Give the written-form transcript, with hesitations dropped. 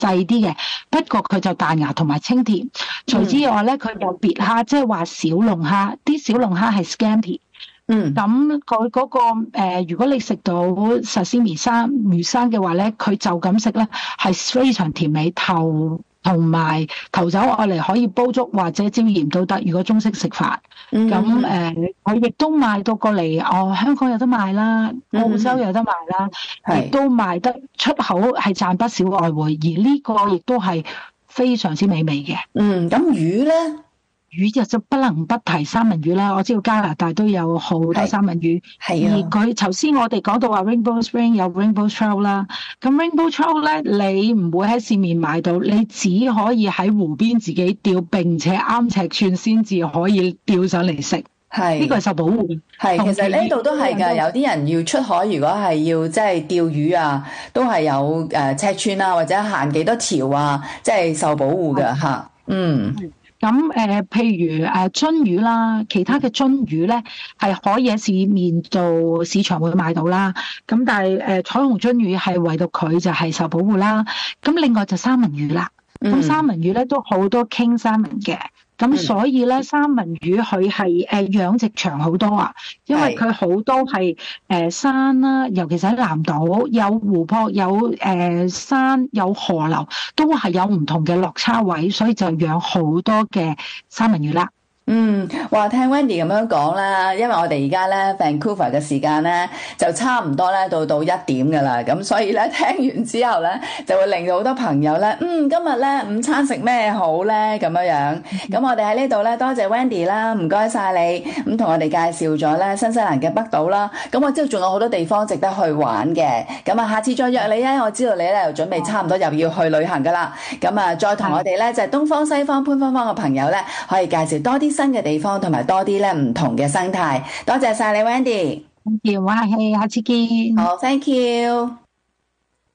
啲嘅，不過佢就彈牙同埋清甜。除之外咧，佢有別蝦，即係話小龍蝦，啲小龍蝦係 scampi。咁佢嗰個如果你食到 sashimi 魚生嘅話咧，佢就咁食咧係非常甜美，同埋頭酒愛嚟可以煲粥或者椒鹽都得。如果中式食法，咁佢亦都賣到過嚟，香港有得賣啦，澳洲有得賣啦，亦都賣得出口，係賺不少外匯。而呢個亦都係非常之美味嘅。 咁魚咧？ 魚就不能不提三文魚啦，我知道加拿大都有好多三文魚，而佢頭先我哋講到話 Rainbow Spring 有 Rainbow Trout 啦，咁 Rainbow Trout 咧你唔會喺市面買到，你只可以喺湖邊自己釣，並且啱尺寸先至可以釣上嚟食。呢個係受保護。 其實呢度都係㗎，有啲人要出海，如果係要即係釣魚啊，都係有尺寸啊，或者限幾多條啊，即係受保護㗎嚇。 咁譬如鱒魚啦，其他嘅鱒魚咧係可以喺市面度市場會買到啦。咁但係彩虹鱒魚係為到佢就係受保護啦。咁另外就三文魚啦，咁三文魚咧都好多 King salmon嘅。咁所以咧，三文魚佢係養殖長好多啊，因為佢好多係山啦，尤其是喺南島有湖泊、有山、有河流，都係有唔同嘅落差位，所以就養好多嘅三文魚啦。 話聽 Wendy 咁樣講啦，因為我哋而家咧 Vancouver 嘅時間咧就差唔多咧到1點噶啦，咁所以咧聽完之後咧就會令到好多朋友咧，今日咧午餐食咩好咧咁樣。咁我哋喺呢度咧多謝 Wendy 啦，唔該晒你，咁同我哋介紹咗咧新西蘭嘅北島啦。咁我知道仲有好多地方值得去玩嘅，咁下次再約你啊！我知道你咧又準備差唔多又要去旅行噶啦，咁再同我哋咧就係東方西方潘芳芳嘅朋友咧可以介紹多啲新嘅地方同埋多啲咧唔同嘅生態。多謝晒你 Wendy， Thank you， 下次見。 好， Thank you。